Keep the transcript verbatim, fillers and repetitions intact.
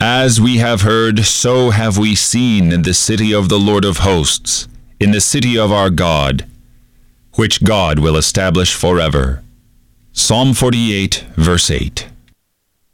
As we have heard, so have we seen in the city of the Lord of hosts, in the city of our God, which God will establish forever. Psalm forty-eight, verse eight.